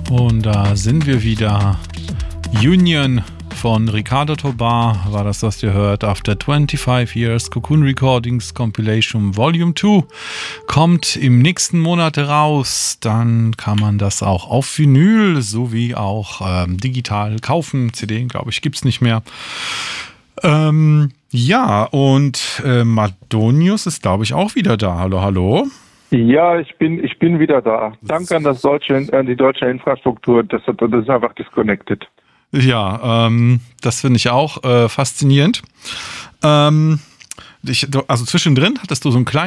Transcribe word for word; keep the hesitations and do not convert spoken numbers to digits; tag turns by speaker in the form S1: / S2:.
S1: Und da sind wir wieder. Union von Ricardo Tobar war das, was ihr hört. After twenty-five Years, Cocoon Recordings Compilation Volume two kommt im nächsten Monat raus. Dann kann man das auch auf Vinyl sowie auch ähm, digital kaufen. C D, glaube ich, gibt es nicht mehr. Ähm, ja, und äh, Madonius ist, glaube ich, auch wieder da. Hallo, hallo.
S2: Ja, ich bin, ich bin wieder da. Danke an das deutsche, an die deutsche Infrastruktur. Das, das ist einfach disconnected.
S1: Ja, ähm, das finde ich auch äh, faszinierend. Ähm, ich, also zwischendrin hattest du so einen kleinen